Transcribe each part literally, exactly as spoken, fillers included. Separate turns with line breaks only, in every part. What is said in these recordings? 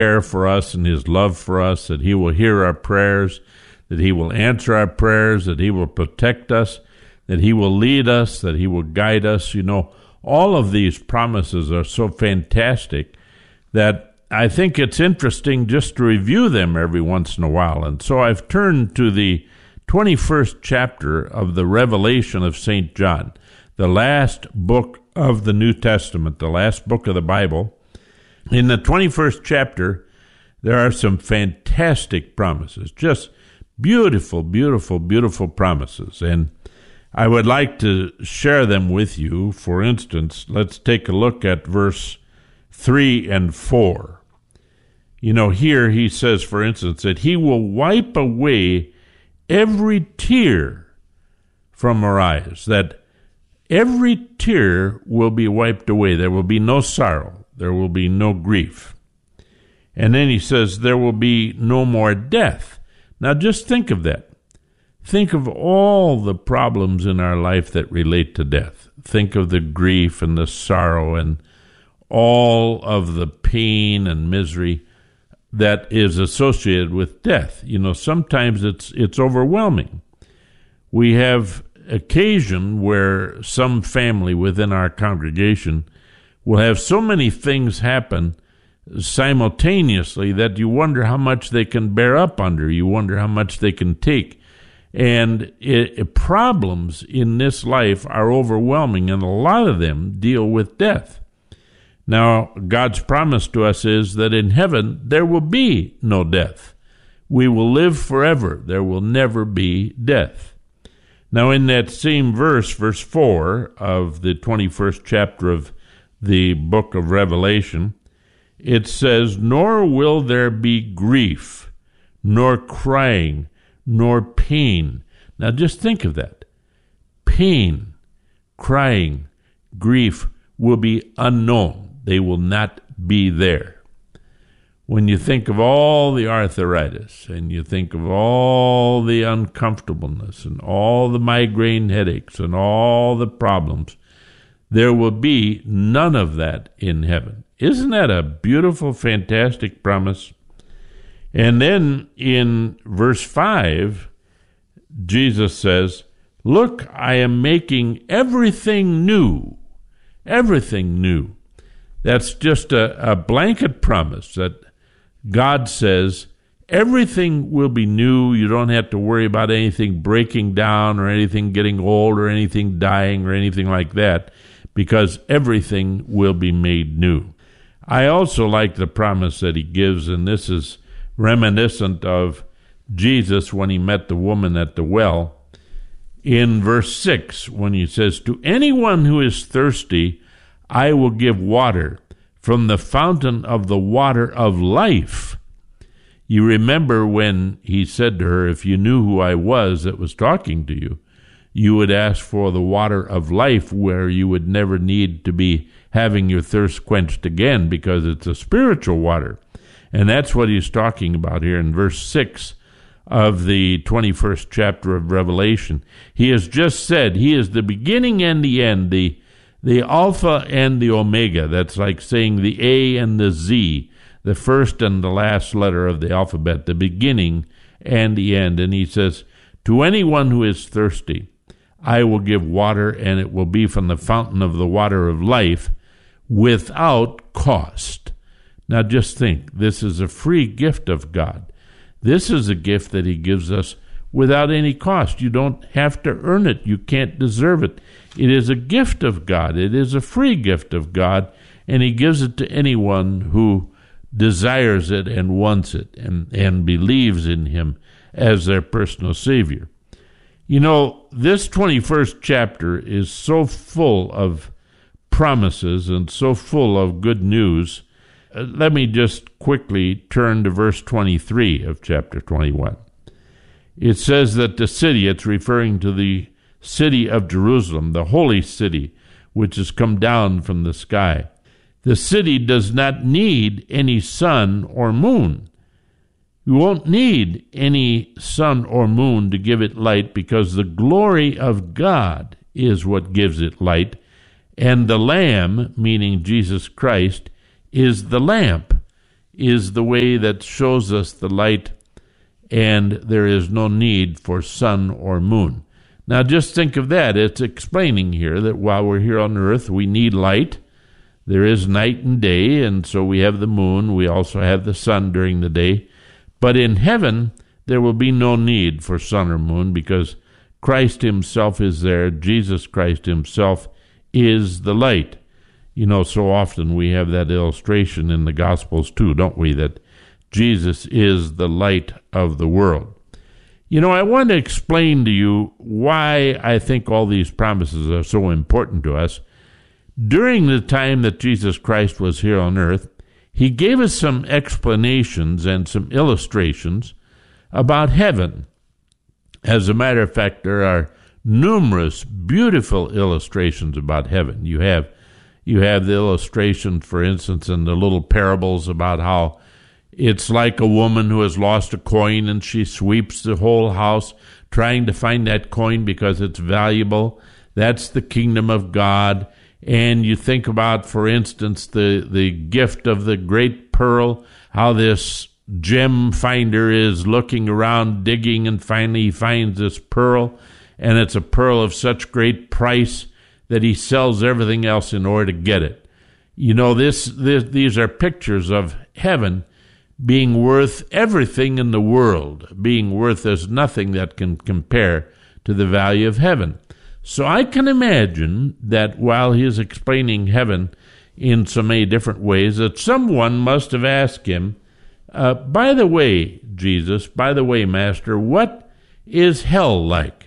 care for us and his love for us, that he will hear our prayers, that he will answer our prayers, that he will protect us, that he will lead us, that he will guide us. You know, all of these promises are so fantastic that I think it's interesting just to review them every once in a while. And so I've turned to the twenty-first chapter of the Revelation of Saint John, the last book of the New Testament, the last book of the Bible. In the twenty-first chapter, there are some fantastic promises, just beautiful, beautiful, beautiful promises. And I would like to share them with you. For instance, let's take a look at verse three and four. You know, here he says, for instance, that he will wipe away every tear from our eyes, that every tear will be wiped away. There will be no sorrow. There will be no grief. And then he says there will be no more death. Now just think of that. Think of all the problems in our life that relate to death. Think of the grief and the sorrow and all of the pain and misery that is associated with death. You know, sometimes it's it's overwhelming. We have occasion where some family within our congregation will have so many things happen simultaneously that you wonder how much they can bear up under. You wonder how much they can take. And it, it, problems in this life are overwhelming, and a lot of them deal with death. Now, God's promise to us is that in heaven there will be no death. We will live forever. There will never be death. Now, in that same verse, verse four of the twenty-first chapter of the book of Revelation, it says, nor will there be grief, nor crying, nor pain. Now just think of that. Pain, crying, grief will be unknown. They will not be there. When you think of all the arthritis, and you think of all the uncomfortableness, and all the migraine headaches, and all the problems, there will be none of that in heaven. Isn't that a beautiful, fantastic promise? And then in verse five, Jesus says, look, I am making everything new. Everything new. That's just a, a blanket promise that God says everything will be new. You don't have to worry about anything breaking down or anything getting old or anything dying or anything like that, because everything will be made new. I also like the promise that he gives, and this is reminiscent of Jesus when he met the woman at the well. In verse six, when he says, to anyone who is thirsty, I will give water from the fountain of the water of life. You remember when he said to her, if you knew who I was that was talking to you, you would ask for the water of life, where you would never need to be having your thirst quenched again, because it's a spiritual water. And that's what he's talking about here in verse six of the twenty-first chapter of Revelation. He has just said he is the beginning and the end, the, the Alpha and the Omega. That's like saying the A and the Z, the first and the last letter of the alphabet, the beginning and the end. And he says, to anyone who is thirsty, I will give water, and it will be from the fountain of the water of life without cost. Now just think, this is a free gift of God. This is a gift that he gives us without any cost. You don't have to earn it. You can't deserve it. It is a gift of God. It is a free gift of God, and he gives it to anyone who desires it and wants it and, and believes in him as their personal Savior. You know, this twenty-first chapter is so full of promises and so full of good news. Uh, let me just quickly turn to verse twenty-three of chapter twenty-one. It says that the city, it's referring to the city of Jerusalem, the holy city, which has come down from the sky. The city does not need any sun or moon. You won't need any sun or moon to give it light, because the glory of God is what gives it light, and the Lamb, meaning Jesus Christ, is the lamp. is the way that shows us the light, and there is no need for sun or moon. Now just think of that. It's explaining here that while we're here on earth, we need light. There is night and day, and so we have the moon. We also have the sun during the day. But in heaven, there will be no need for sun or moon because Christ himself is there. Jesus Christ himself is the light. You know, so often we have that illustration in the Gospels too, don't we, that Jesus is the light of the world. You know, I want to explain to you why I think all these promises are so important to us. During the time that Jesus Christ was here on earth, he gave us some explanations and some illustrations about heaven. As a matter of fact, there are numerous beautiful illustrations about heaven. You have you have the illustration, for instance, in the little parables about how it's like a woman who has lost a coin and she sweeps the whole house trying to find that coin because it's valuable. That's the kingdom of God. And you think about, for instance, the, the gift of the great pearl, how this gem finder is looking around, digging, and finally he finds this pearl, and it's a pearl of such great price that he sells everything else in order to get it. You know, this, this these are pictures of heaven being worth everything in the world, being worth as nothing that can compare to the value of heaven. So I can imagine that while he is explaining heaven in so many different ways, that someone must have asked him, uh, by the way, Jesus, by the way, Master, what is hell like?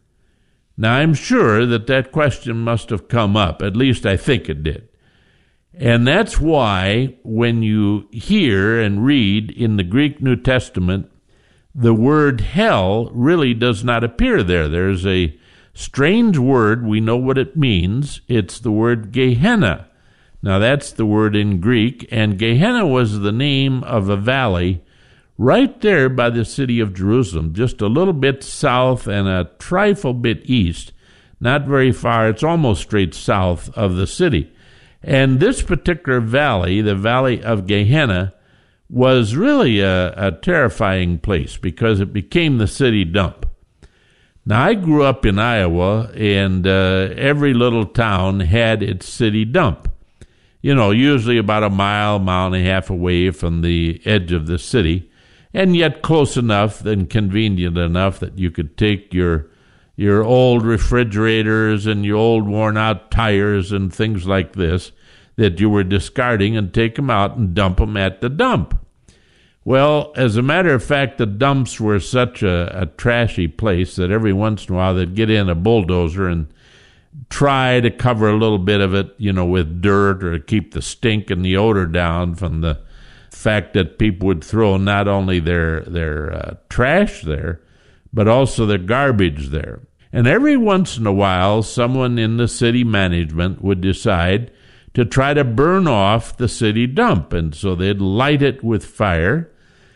Now, I'm sure that that question must have come up. At least I think it did. And that's why when you hear and read in the Greek New Testament, the word hell really does not appear there. There's a strange word. We know what it means. It's the word Gehenna. Now, that's the word in Greek, and Gehenna was the name of a valley right there by the city of Jerusalem, just a little bit south and a trifle bit east, not very far. It's almost straight south of the city. And this particular valley, the valley of Gehenna, was really a, a terrifying place because it became the city dump. Now, I grew up in Iowa, and uh, every little town had its city dump. You know, usually about a mile, mile and a half away from the edge of the city, and yet close enough and convenient enough that you could take your your old refrigerators and your old worn-out tires and things like this that you were discarding and take them out and dump them at the dump. Well, as a matter of fact, the dumps were such a, a trashy place that every once in a while they'd get in a bulldozer and try to cover a little bit of it, you know, with dirt or keep the stink and the odor down from the fact that people would throw not only their, their uh, trash there, but also their garbage there. And every once in a while, someone in the city management would decide to try to burn off the city dump. And so they'd light it with fire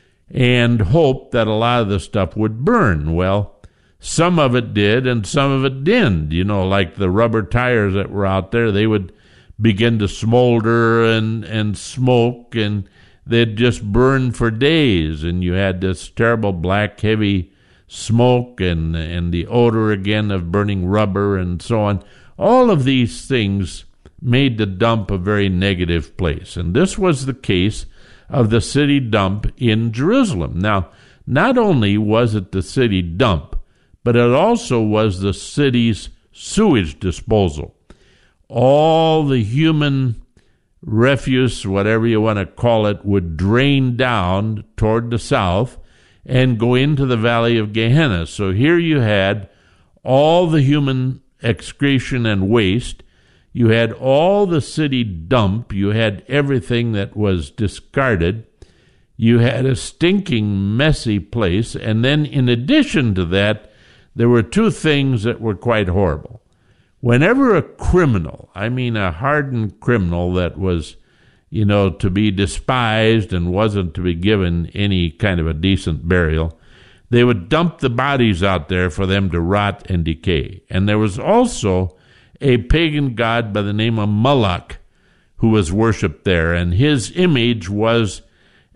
and hope that a lot of the stuff would burn. Well, some of it did and some of it didn't. You know, like the rubber tires that were out there, they would begin to smolder and, and smoke, and they'd just burn for days. And you had this terrible black, heavy smoke and and the odor again of burning rubber and so on. All of these things made the dump a very negative place. And this was the case of the city dump in Jerusalem. Now, not only was it the city dump, but it also was the city's sewage disposal. All the human refuse, whatever you want to call it, would drain down toward the south and go into the valley of Gehenna. So here you had all the human excretion and waste. You had all the city dump. You had everything that was discarded. You had a stinking, messy place. And then in addition to that, there were two things that were quite horrible. Whenever a criminal, I mean a hardened criminal that was, you know, to be despised and wasn't to be given any kind of a decent burial, they would dump the bodies out there for them to rot and decay. And there was also a pagan god by the name of Moloch who was worshipped there, and his image was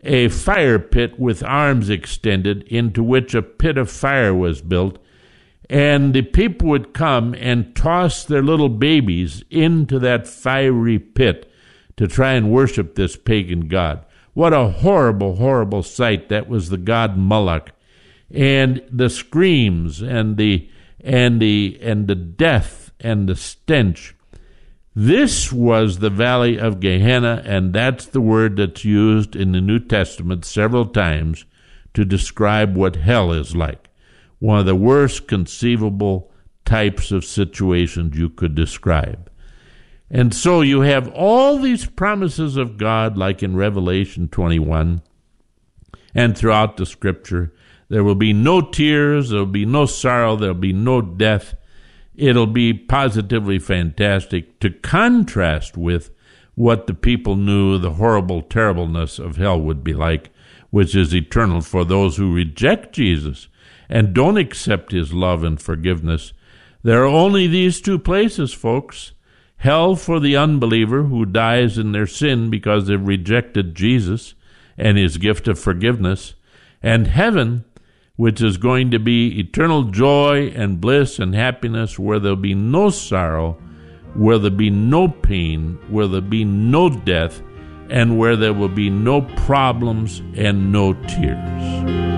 a fire pit with arms extended, into which a pit of fire was built, and the people would come and toss their little babies into that fiery pit to try and worship this pagan god. What a horrible, horrible sight. That was the god Moloch. And the screams and the and the and the death and the stench. This was the valley of Gehenna, and that's the word that's used in the New Testament several times to describe what hell is like. One of the worst conceivable types of situations you could describe. And so you have all these promises of God, like in Revelation twenty-one, and throughout the Scripture. There will be no tears, there will be no sorrow, there will be no death. It'll be positively fantastic, to contrast with what the people knew the horrible terribleness of hell would be like, which is eternal for those who reject Jesus and don't accept his love and forgiveness. There are only these two places, folks. Hell for the unbeliever who dies in their sin because they've rejected Jesus and his gift of forgiveness, and heaven, which is going to be eternal joy and bliss and happiness, where there'll be no sorrow, where there'll be no pain, where there'll be no death, and where there will be no problems and no tears.